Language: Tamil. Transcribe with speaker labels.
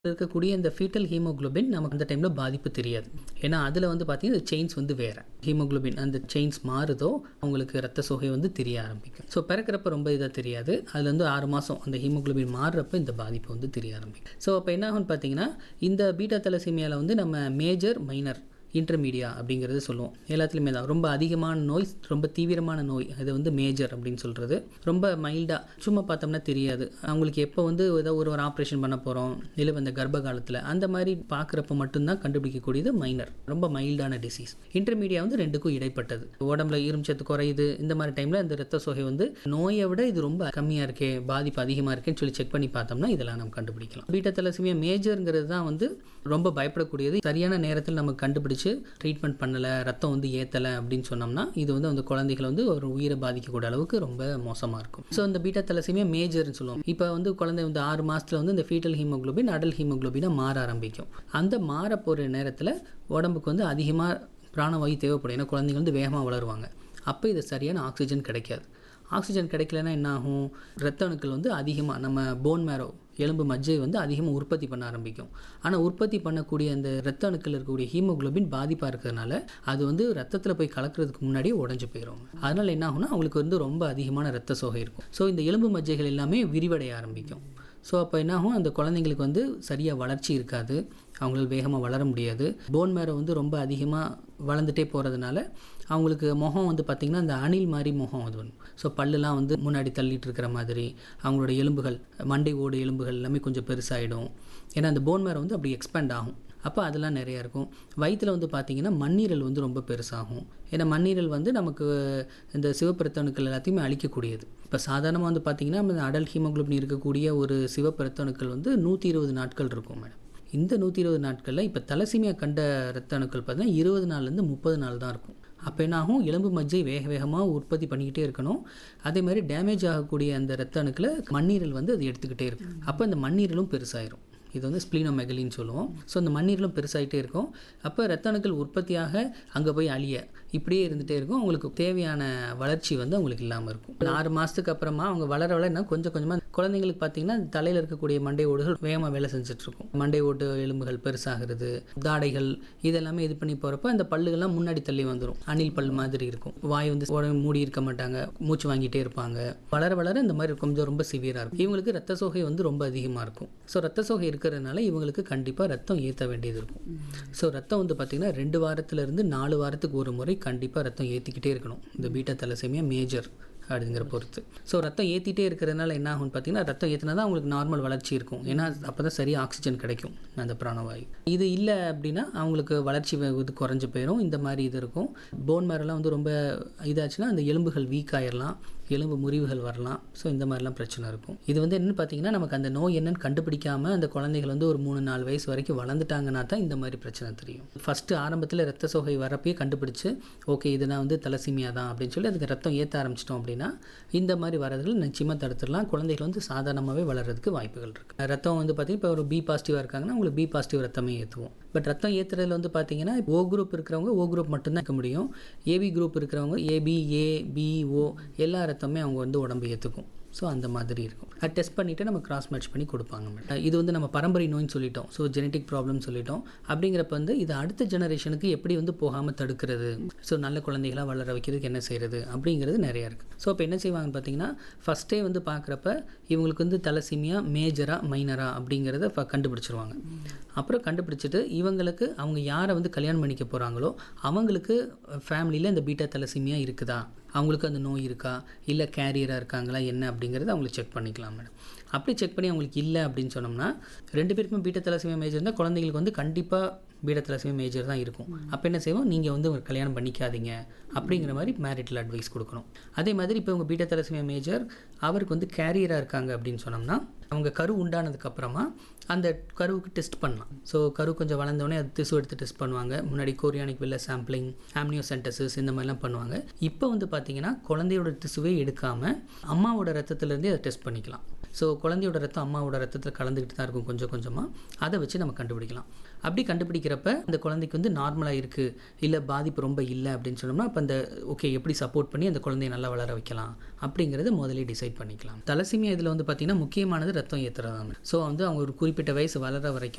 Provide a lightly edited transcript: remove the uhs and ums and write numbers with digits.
Speaker 1: இருக்கக்கூடிய இந்த ஃபீட்டல் ஹீமோகுளோபின் நமக்கு அந்த டைமில் பாதிப்பு தெரியாது. ஏன்னா அதில் வந்து பார்த்தீங்கன்னா செயின்ஸ் வந்து வேறு ஹீமோகுளோபின் அந்த செயின்ஸ் மாறுதோ அவங்களுக்கு ரத்த சோகை வந்து தெரிய ஆரம்பிக்கும். ஸோ பிறக்கிறப்ப ரொம்ப இதாக தெரியாது. அதில் வந்து 6 மாதம் அந்த ஹீமோகுளோபின் மாறுறப்ப இந்த பாதிப்பு வந்து தெரிய ஆரம்பிக்கும். ஸோ அப்போ என்ன ஆகும்னு பார்த்தீங்கன்னா இந்த பீட்டா தலசீமியாவில் வந்து நம்ம மேஜர் மைனர் இன்டர்மீடியா அப்படிங்கிறது சொல்லுவோம். எல்லாத்துலேயுமே தான் ரொம்ப அதிகமான நோய், ரொம்ப தீவிரமான நோய், அது வந்து மேஜர் அப்படின்னு சொல்கிறது. ரொம்ப மைல்டாக சும்மா பார்த்தோம்னா தெரியாது. அவங்களுக்கு எப்போ வந்து ஏதோ ஒரு ஆப்ரேஷன் பண்ண போகிறோம் இல்லை இந்த கர்ப்ப காலத்தில் அந்த மாதிரி பார்க்குறப்ப மட்டும்தான் கண்டுபிடிக்கக்கூடியது மைனர், ரொம்ப மைல்டான டிசீஸ். இன்டர்மீடியா வந்து ரெண்டுக்கும் இடைப்பட்டது. உடம்புல இரும்புச்சத்து குறையுது, இந்த மாதிரி டைமில் இந்த ரத்த சோகை வந்து நோயை விட இது ரொம்ப கம்மியாக இருக்கே, பாதிப்பு அதிகமாக இருக்கேன்னு சொல்லி செக் பண்ணி பார்த்தோம்னா இதெல்லாம் நம்ம கண்டுபிடிக்கலாம். பீட்டா தலசீமியா மேஜருங்கிறது தான் வந்து ரொம்ப பயப்படக்கூடியது. சரியான நேரத்தில் நம்ம கண்டுபிடிச்சு ட்ரீட்மெண்ட் பண்ணலை, ரத்தம் வந்து ஏற்றலை அப்படின்னு சொன்னோம்னா இது வந்து அந்த குழந்தைகளை வந்து ஒரு உயிரை பாதிக்கக்கூடிய அளவுக்கு ரொம்ப மோசமாக இருக்கும். ஸோ இந்த பீட்டா தலசீமியா மேஜர்னு சொல்லுவோம். இப்போ வந்து குழந்தை வந்து 6 மாதத்தில் வந்து இந்த ஃபீட்டல் ஹீமோகுளோபின் அடல் ஹீமோகுளோபினாக மாற ஆரம்பிக்கும். அந்த மாற போகிற நேரத்தில் உடம்புக்கு வந்து அதிகமாக பிராணவாயு தேவைப்படும். ஏன்னா குழந்தைங்க வந்து வேகமாக வளருவாங்க. அப்போ இது சரியான ஆக்சிஜன் கிடைக்காது. ஆக்சிஜன் கிடைக்கலன்னா என்ன ஆகும்? ரத்த அணுக்கள் வந்து அதிகமாக நம்ம போன் மேரோ எலும்பு மஜ்ஜை வந்து அதிகமாக உற்பத்தி பண்ண ஆரம்பிக்கும். ஆனால் உற்பத்தி பண்ணக்கூடிய அந்த ரத்த அணுக்கள் இருக்கக்கூடிய ஹீமோகுளோபின் பாதிப்பாக இருக்கிறதுனால அது வந்து ரத்தத்தில் போய் கலக்கிறதுக்கு முன்னாடியே உடஞ்சி போயிடும். அதனால் என்ன ஆகும்னா அவங்களுக்கு வந்து ரொம்ப அதிகமான ரத்த சோகை இருக்கும். ஸோ இந்த எலும்பு மஜ்ஜைகள் எல்லாமே விரிவடைய ஆரம்பிக்கும். ஸோ அப்போ என்ன ஆகும்? அந்த குழந்தைங்களுக்கு வந்து சரியாக வளர்ச்சி இருக்காது, அவங்களால வேகமாக வளர முடியாது. போன் மேரோ வந்து ரொம்ப அதிகமாக வளர்ந்துட்டே போகிறதுனால அவங்களுக்கு முகம் வந்து பார்த்திங்கன்னா அந்த அணில் மாதிரி முகம் அது வரும். ஸோ பல்லுலாம் வந்து முன்னாடி தள்ளிட்டு இருக்கிற மாதிரி, அவங்களோட எலும்புகள் மண்டை ஓடு எலும்புகள் எல்லாமே கொஞ்சம் பெருசாகிடும். ஏன்னா அந்த போன் மேரோ வந்து அப்படி எக்ஸ்பேண்ட் ஆகும். அப்போ அதெல்லாம் நிறையா இருக்கும். வயிற்றில் வந்து பார்த்திங்கன்னா மண்ணீரல் வந்து ரொம்ப பெருசாகும். ஏன்னா மண்ணீரல் வந்து நமக்கு இந்த சிவப்பு ரத்த அணுக்கள் எல்லாத்தையுமே அழிக்கக்கூடியது. இப்போ சாதாரணமாக வந்து பார்த்திங்கன்னா இந்த அடல் ஹீமோகுளோபின் இருக்கக்கூடிய ஒரு சிவப்பு ரத்த அணுக்கள் வந்து 120 நாட்கள் இருக்கும் மேடம். இந்த 120 நாட்களில் இப்போ தலசீமியா கண்ட ரத்த அணுக்கள் பார்த்திங்கன்னா 20 நாள்லேருந்து 30 நாள் தான் இருக்கும். அப்போ என்ன ஆகும்? எலும்பு மஜ்ஜை வேகமாக உற்பத்தி பண்ணிக்கிட்டே இருக்கணும். அதே மாதிரி டேமேஜ் ஆகக்கூடிய அந்த ரத்த அணுக்களை மண்ணீரல் வந்து அது எடுத்துக்கிட்டே இருக்கும். அப்போ அந்த மண்ணீரலும் பெருசாயிரும். இது வந்து ஸ்ப்ளீனோமெகலின்னு சொல்லுவோம். ஸோ அந்த மண்ணீரலும் பெருசாகிட்டே இருக்கும். அப்போ ரத்த அணுக்கள் உற்பத்தியாக அங்கே போய் அழிய இப்படியே இருந்துகிட்டே இருக்கும். அவங்களுக்கு தேவையான வளர்ச்சி வந்து அவங்களுக்கு இல்லாமல் இருக்கும். 6 மாதத்துக்கு அப்புறமா அவங்க வளர கொஞ்சம் கொஞ்சமாக குழந்தைங்களுக்கு பார்த்திங்கன்னா தலையில் இருக்கக்கூடிய மண்டை ஓடுகள் வேகமாக வேலை செஞ்சுட்ருக்கும். மண்டை ஓட்டு எலும்புகள் பெருசாகிறது, தாடைகள் இதெல்லாமே இது பண்ணி போகிறப்ப அந்த பல்லுகள்லாம் முன்னாடி தள்ளி வந்துடும். அணில் பல் மாதிரி இருக்கும். வாய் வந்து மூடி இருக்க மாட்டாங்க, மூச்சு வாங்கிட்டே இருப்பாங்க. வளர இந்த மாதிரி கொஞ்சம் ரொம்ப சிவியராக இருக்கும். இவங்களுக்கு ரத்த சோகை வந்து ரொம்ப அதிகமாக இருக்கும். ஸோ ரத்த சோகை இருக்கிறதுனால இவங்களுக்கு கண்டிப்பாக ரத்தம் ஏற்ற வேண்டியது இருக்கும். ஸோ ரத்தம் வந்து பார்த்திங்கன்னா 2 வாரத்திலிருந்து 4 வாரத்துக்கு ஒரு முறை கண்டிப்பாக ரத்தம் ஏற்றிக்கிட்டே இருக்கணும். இந்த பீட்டா தலசீமியா மேஜர் அப்படிங்கிற பொறுத்து. ஸோ ரத்தம் ஏற்றிட்டே இருக்கிறதுனால என்ன ஆகும்னு பார்த்தீங்கன்னா ரத்தம் ஏற்றினா தான் அவங்களுக்கு நார்மல் வளர்ச்சி இருக்கும். ஏன்னா அப்போ தான் சரியாக ஆக்சிஜன் கிடைக்கும் அந்த பிராணவாயு. இது இல்லை அப்படின்னா அவங்களுக்கு வளர்ச்சி இது குறைஞ்சி போயிடும். இந்த மாதிரி இது இருக்கும். போன் மேரெல்லாம் வந்து ரொம்ப இதாச்சுன்னா அந்த எலும்புகள் வீக் ஆயிடலாம், எலும்பு முறிவுகள் வரலாம். ஸோ இந்த மாதிரிலாம் பிரச்சனை இருக்கும். இது வந்து என்னென்னு பார்த்தீங்கன்னா நமக்கு அந்த நோய் என்னன்னு கண்டுபிடிக்காமல் அந்த குழந்தைகள் வந்து ஒரு 3-4 வயசு வரைக்கும் வளர்ந்துட்டாங்கன்னா தான் இந்த மாதிரி பிரச்சனை தெரியும். ஃபஸ்ட்டு ஆரம்பத்தில் ரத்த சோகை வரப்பே கண்டுபிடிச்சு ஓகே இது நான் வந்து தலசீமியா தான் அப்படின்னு சொல்லி அதுக்கு ரத்தம் ஏற்ற ஆரம்பிச்சிட்டோம் அப்படின்னா இந்த மாதிரி வரதுகள் நிச்சயமாக தடுத்துடலாம். குழந்தைகள் வந்து சாதாரணமாகவே வளர்கிறதுக்கு வாய்ப்புகள் இருக்குது. ரத்தம் வந்து பார்த்திங்கன்னா இப்போ ஒரு பி பாசிட்டிவாக இருக்காங்கன்னா உங்களுக்கு பி பாசிட்டிவ் ரத்தமே ஏற்றுவோம். பட் ரத்தம் ஏற்றுறதுல வந்து பார்த்திங்கன்னா ஓ குரூப் இருக்கிறவங்க ஓ குரூப் மட்டும்தான் இருக்க முடியும். ஏபி குரூப் இருக்கிறவங்க ஏபி, ஏ, பி, ஓ எல்லா ரத்தமே அவங்க வந்து உடம்பு ஏற்றுக்கும். ஸோ அந்த மாதிரி இருக்கும். அது டெஸ்ட் பண்ணிவிட்டு நம்ம கிராஸ் மேட்ச் பண்ணி கொடுப்பாங்க. இது வந்து நம்ம பரம்பரை நோய்னு சொல்லிட்டோம். ஸோ ஜெனட்டிக் ப்ராப்ளம் சொல்லிட்டோம். அப்படிங்கிறப்ப வந்து இது அடுத்த ஜெனரேஷனுக்கு எப்படி வந்து போகாமல் தடுக்கிறது, ஸோ நல்ல குழந்தைகளாக வளர வைக்கிறதுக்கு என்ன செய்கிறது அப்படிங்கிறது நிறையா இருக்குது. ஸோ இப்போ என்ன செய்வாங்கன்னு பார்த்தீங்கன்னா ஃபஸ்ட்டே வந்து பார்க்குறப்ப இவங்களுக்கு வந்து தலசீமியா மேஜரா மைனரா அப்படிங்கிறத கண்டுபிடிச்சிருவாங்க. அப்புறம் கண்டுபிடிச்சிட்டு இவங்களுக்கு அவங்க யாரை வந்து கல்யாணம் பண்ணிக்க போகிறாங்களோ அவங்களுக்கு ஃபேமிலியில் இந்த பீட்டா தலசீமியா இருக்குதா, அவங்களுக்கு அந்த நோய் இருக்கா, இல்லை கேரியராக இருக்காங்களா என்ன அப்படிங்கிறத அவங்களுக்கு செக் பண்ணிக்கலாம் மேடம். அப்படி செக் பண்ணி அவங்களுக்கு இல்லை அப்படின்னு சொன்னோம்னா 2 பேருக்குமே பீட்டா தலசீமியா மேஜர் இருந்தால் குழந்தைங்களுக்கு வந்து கண்டிப்பாக பீட்டா தலசீமியா மேஜர் தான் இருக்கும். அப்போ என்ன செய்வோம்? நீங்கள் வந்து ஒரு கல்யாணம் பண்ணிக்காதீங்க அப்படிங்கிற மாதிரி மேரிட்டல் அட்வைஸ் கொடுக்கணும். அதே மாதிரி இப்போ உங்கள் பீட்டா தலசீமியா மேஜர் அவருக்கு வந்து கேரியராக இருக்காங்க அப்படின்னு சொன்னோம்னா அவங்க கரு உண்டானதுக்கப்புறமா அந்த கருவுக்கு டெஸ்ட் பண்ணலாம். ஸோ கரு கொஞ்சம் வளர்ந்தோடனே அது திசு எடுத்து டெஸ்ட் பண்ணுவாங்க. முன்னாடி கோரியானிக் வில்ல சாம்பிளிங், ஆம்னியோசென்டசிஸ் இந்த மாதிரிலாம் பண்ணுவாங்க. இப்போ வந்து பார்த்திங்கன்னா குழந்தையோட திசுவே எடுக்காமல் அம்மாவோட ரத்தத்துலேருந்தே அதை டெஸ்ட் பண்ணிக்கலாம். ஸோ குழந்தையோட ரத்தம் அம்மாவோட ரத்தத்தில் கலந்துக்கிட்டு தான் இருக்கும் கொஞ்சம் கொஞ்சமாக. அதை வச்சு நம்ம கண்டுபிடிக்கலாம். அப்படி கண்டுபிடிக்கிறப்ப அந்த குழந்தைக்கு வந்து நார்மலாக இருக்குது, இல்லை பாதிப்பு ரொம்ப இல்லை அப்படின்னு சொன்னோம்னா அப்போ அந்த ஓகே எப்படி சப்போர்ட் பண்ணி அந்த குழந்தைய நல்லா வளர வைக்கலாம் அப்படிங்கிறத முதலே டிசைட் பண்ணிக்கலாம். தலசீமியா இதில் வந்து பார்த்திங்கன்னா முக்கியமானது ரத்தம் ஏற்றுறதாங்க. ஸோ வந்து அவங்க ஒரு குறிப்பிட்ட வயசு வளர வரைக்கும்